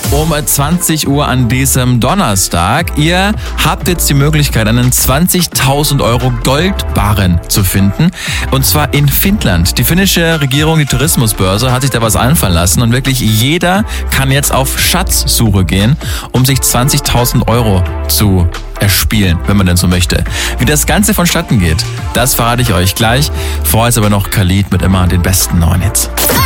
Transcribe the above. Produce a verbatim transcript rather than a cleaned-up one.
um zwanzig Uhr an diesem Donnerstag. Ihr habt jetzt die Möglichkeit, einen zwanzigtausend Euro Goldbarren zu finden. Und zwar in Finnland. Die finnische Regierung, die Tourismusbörse, hat sich da was einfallen lassen. Und wirklich jeder kann jetzt auf Schatzsuche gehen, um sich zwanzigtausend Euro zu erspielen, wenn man denn so möchte. Wie das Ganze vonstatten geht, das verrate ich euch gleich. Vorher ist aber noch Khalid mit immer den besten neuen Hits.